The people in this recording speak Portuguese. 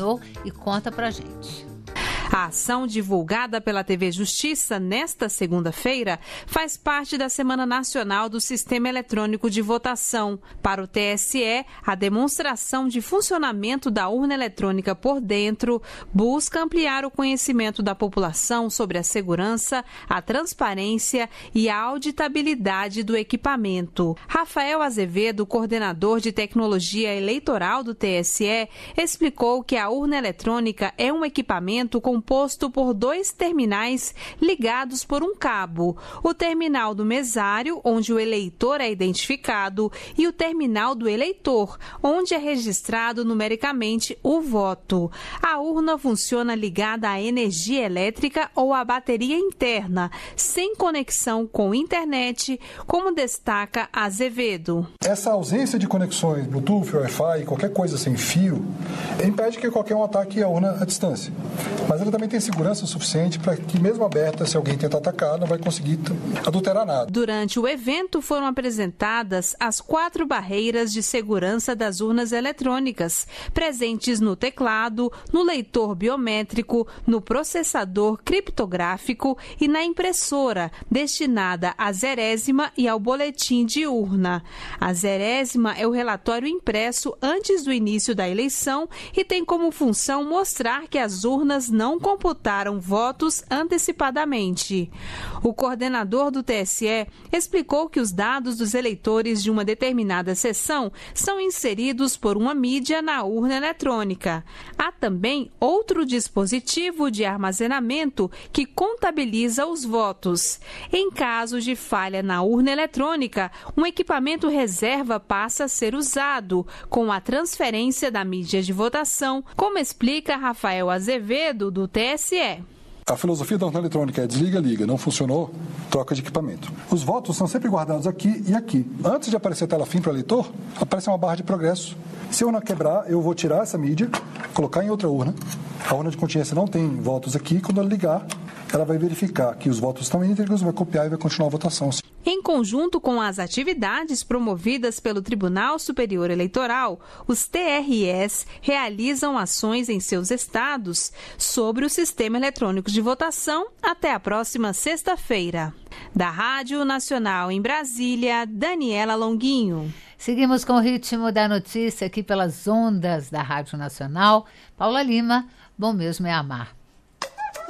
votou e conta pra gente. A ação divulgada pela TV Justiça nesta segunda-feira faz parte da Semana Nacional do Sistema Eletrônico de Votação. Para o TSE, a demonstração de funcionamento da urna eletrônica por dentro busca ampliar o conhecimento da população sobre a segurança, a transparência e a auditabilidade do equipamento. Rafael Azevedo, coordenador de tecnologia eleitoral do TSE, explicou que a urna eletrônica é um equipamento composto por 2 terminais ligados por um cabo. O terminal do mesário, onde o eleitor é identificado, e o terminal do eleitor, onde é registrado numericamente o voto. A urna funciona ligada à energia elétrica ou à bateria interna, sem conexão com internet, como destaca Azevedo. Essa ausência de conexões Bluetooth, Wi-Fi, qualquer coisa sem fio, impede que qualquer um ataque a urna à distância. Mas ela também tem segurança suficiente para que, mesmo aberta, se alguém tentar atacar, não vai conseguir adulterar nada. Durante o evento foram apresentadas as 4 barreiras de segurança das urnas eletrônicas, presentes no teclado, no leitor biométrico, no processador criptográfico e na impressora, destinada à zerésima e ao boletim de urna. A zerésima é o relatório impresso antes do início da eleição e tem como função mostrar que as urnas não computaram votos antecipadamente. O coordenador do TSE explicou que os dados dos eleitores de uma determinada sessão são inseridos por uma mídia na urna eletrônica. Há também outro dispositivo de armazenamento que contabiliza os votos. Em casos de falha na urna eletrônica, um equipamento reserva passa a ser usado, com a transferência da mídia de votação, como explica Rafael Azevedo, do TSE. A filosofia da urna eletrônica é desliga, liga, não funcionou, troca de equipamento. Os votos são sempre guardados aqui e aqui. Antes de aparecer a tela fim para o eleitor, aparece uma barra de progresso. Se a urna quebrar, eu vou tirar essa mídia, colocar em outra urna. A urna de contingência não tem votos aqui. Quando ela ligar, ela vai verificar que os votos estão íntegros, vai copiar e vai continuar a votação. Em conjunto com as atividades promovidas pelo Tribunal Superior Eleitoral, os TREs realizam ações em seus estados sobre o Sistema Eletrônico de Votação até a próxima sexta-feira. Da Rádio Nacional em Brasília, Daniela Longuinho. Seguimos com o ritmo da notícia aqui pelas ondas da Rádio Nacional. Paula Lima, bom mesmo é amar.